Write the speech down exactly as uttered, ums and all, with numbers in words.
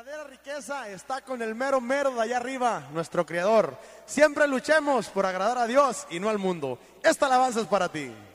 verdadera riqueza está con el mero mero de allá arriba, nuestro Creador. Siempre luchemos por agradar a Dios y no al mundo. Esta alabanza es para ti.